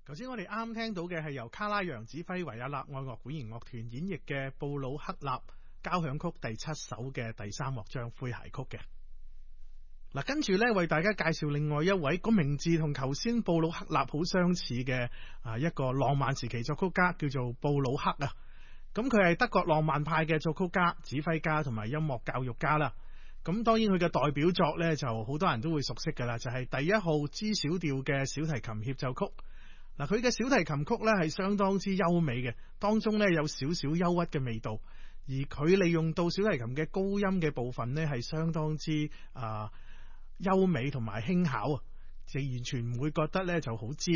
頭先我哋啱聽到嘅係由卡拉揚指揮維也納愛樂管弦樂團演繹嘅布魯克納交響曲第7首嘅第3樂章詼諧曲嘅。嗱，跟住呢為大家介紹另外一位個名字同頭先布魯克納好相似嘅一個浪漫時期作曲家，叫做布魯克啊。咁佢係德國浪漫派嘅作曲家、指揮家同埋音樂教育家啦。咁當然佢嘅代表作呢就好多人都會熟悉噶啦，就係第1號 G 小調嘅小提琴協奏曲。嗱，佢嘅小提琴曲咧係相當之優美嘅，當中咧有少少憂鬱嘅味道，而佢利用到小提琴嘅高音嘅部分咧係相當之優美同埋輕巧啊，就完全唔會覺得咧就好尖。